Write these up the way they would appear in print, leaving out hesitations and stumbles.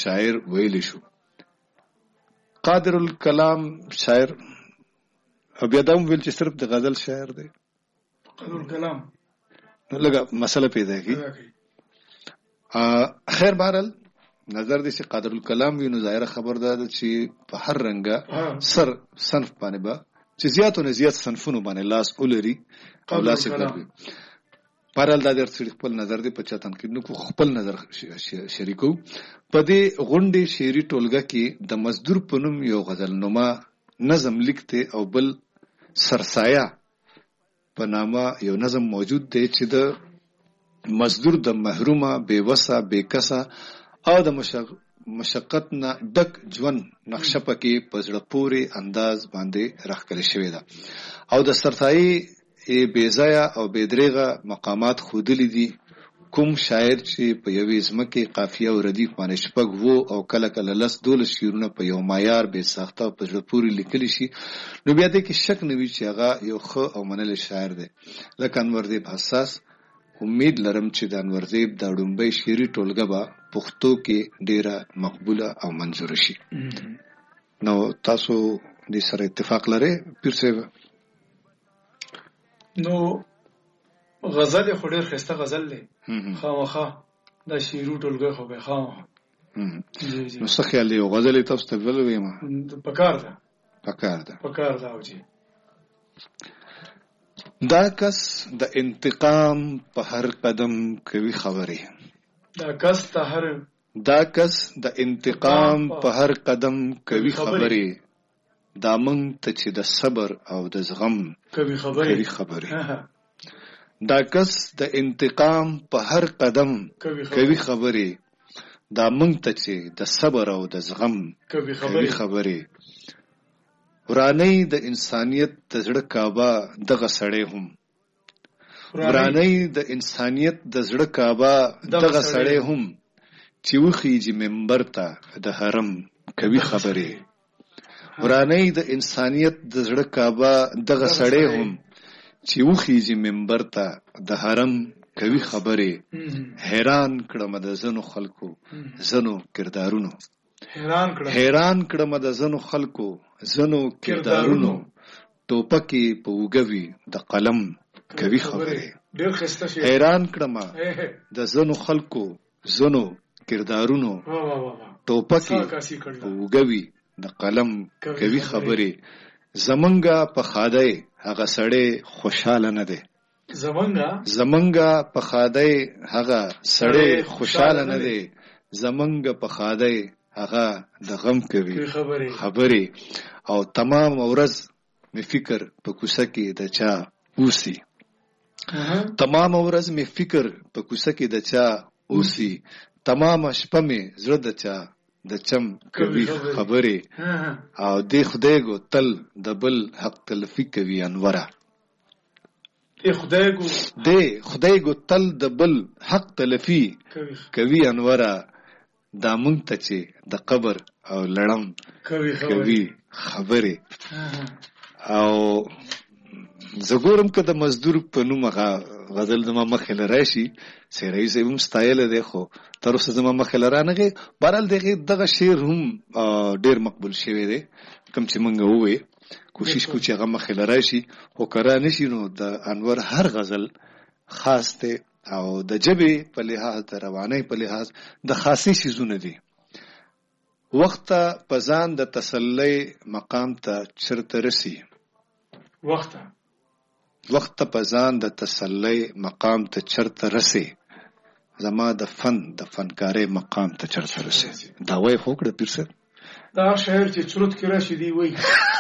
شاعر ویلی شو. قادر الکلام شاعر بیا دا ویل چې صرف د غزل شاعر دی. قادر الکلام لږه مسله پیدا کی. خیر بهرحال نظر دې چې قادر الکلام وي نو ظاهره خبر ده چې په هر رنګه سر صنف باندې به چې زیات او زیات صنفونو باندې لاس ولري او لاس یې کوي. بهرحال دا در څخه خپل نظر دې په چاتن کې نو خپل نظر شریکو. په دې غونډې شعري ټولګه کې د مزدور په نوم یو غزل نما نظم لیکته او بل سرسایه په نامه یو نظم موجود دی چې د مزدور د محرومه بیوسه بیکسه او د مشقت نه ډک ژوند نقشه پکې په زړه پورې انداز باندې راخکل شوې ده او د سرسایه بیزایا او بیدریغه مقامات خودلی دي. کوم شاعر چې په یوې ځمکې قافیه او ردیف باندې شپږ وو او کله کله لس 12 شعرونه په یو معیار به ساخته په زړه پورې لیکلی شي نو بیا دې کې شک نه وي چې هغه یو ښه او منل شاعر دی. لکه انور دیب حساس امید لرم چې د انور دیب د ډومبۍ شعري ټولګه به پښتو کې ډیره مقبوله او منظور شي. نو تاسو دې سره اتفاق لرئ پیر صاحب؟ نو غزل خو ډیر ښایسته غزل دی خامخا دا شعري ټولګه خو به خامخا نو څه خیال دی غزل تاسو ته ویل ویم پکار ده او جی دا کس د انتقام په هر قدم کوي خبرې دا کس د انتقام په هر قدم کوي خبرې دا مونږ ته چې د صبر او د زغم کوي خبرې دا کس د انتقام په هر قدم کوي خبرې دا مونږ ته چې د صبر او د زغم کوي خبرې ورانۍ د انسانیت د زړه کعبه دغه سړی هم ورانۍ د انسانیت د زړه کعبه دغه سړی هم چې وخیږي منبر ته د حرم کوي خبرې ورانۍ د انسانیت د زړه کعبه دغه سړی هم چې وخیږي منبر ته د حرم کوي خبرې حیران کړم د زنو خلکو زنو کردارونو حیران کړم د زنو خلکو زنو کردارونو ټوپکې په وګوي د قلم کوي خبرې حیران کړم د زنو خلکو زنو کردارونو ټوپکې په وګوي د قلم کوي خبرې زمونږه په خادای هغه سړی خوشاله نه دی زمونږه په خادای هغه سړی خوشاله نه دی زمونږه په خادای هغه د غم کوي خبرې او تمام ورځ می فکر په کوڅه کې د چا اوسي تمام ورځ می فکر په کوڅه کې د چا اوسي تمام شپه می زړه د چا د چم کوي خبرې او د خدای ګو تل د بل حق تلفي کوي انوره د خدای ګو تل د بل حق تلفي کوي انوره دا مونږ ته چې د قبر او لړم کوي خبرې او زګورم که د مزدور په نوم غزل زما مخې له راشي سیرای صاحب هم ستایلی دی خو تر اوسه زما مخې له رانغی. بهرحال دغه شعر هم ډېر مقبول شوی دی کوم چې موږ ووایو کوشش کو چې هغه مخې له راشي خو که را نشي نو د انور هر غزل خاص دی او د ژبې په لحاظ د روانۍ په لحاظ د خاصې څیزونه دي. وخت په ځان د تسلی مقام ته چرته رسي وخت په ځان د تسلی مقام ته چرته رسي زما د فنکارۍ مقام ته چرته رسي. دا وایي خو کړه پیر صاحب دا شاعر چې چرت کې راشي دی وایي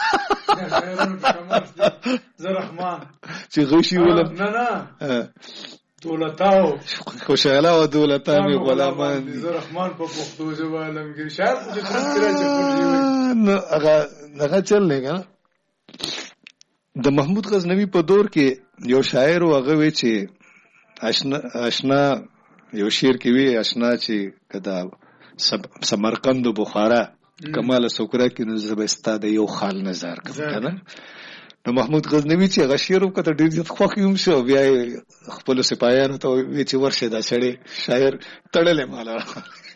زه رحمان چې غوشي ولم نه دولتاو خوشاله او دولتا می غلامان دي زه رحمان په پښتو ژبه علمګیر شاعر چې چرت کې راشي نو هغه چل نه کنه. د محمود غزنوي په دور کې یو شاعر او هغه وی چې آشنا یو شعر کې وی آشنا چې کدا سمرقند و بخارا کمال سوکرا کې نو زبستا د یو خال نظر کنه. نو محمود غزنوي چې هغه شعر وکړه ډېر زیات خوښ یم شو بیا خپل سپایانو ته وی چې ورشه دا سړی شاعر تړلې مالا